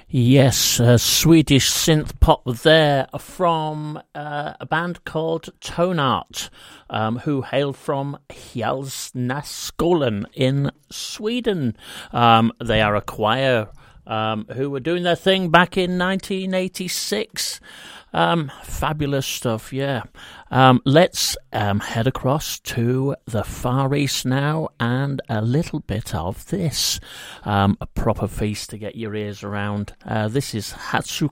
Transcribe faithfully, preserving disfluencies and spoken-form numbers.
Yes, uh, Swedish synth pop there from uh, a band called Tonart, um, who hail from Hjälsnaskolan in Sweden. Um, they are a choir um, who were doing their thing back in nineteen eighty-six. Um, fabulous stuff, yeah. Um, let's um, head across to the Far East now and a little bit of this. Um, a proper feast to get your ears around. Uh, this is Hatsu